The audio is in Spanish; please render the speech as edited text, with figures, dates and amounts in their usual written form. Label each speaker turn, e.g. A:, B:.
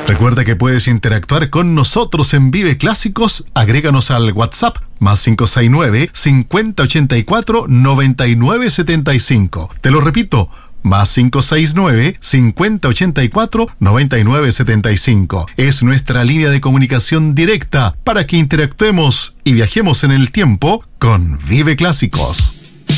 A: Recuerda que puedes interactuar con nosotros en Vive Clásicos. Agréganos al WhatsApp más 569-5084-9975. Te lo repito, más 569-5084-9975. Es nuestra línea de comunicación directa para que interactuemos y viajemos en el tiempo con Vive Clásicos.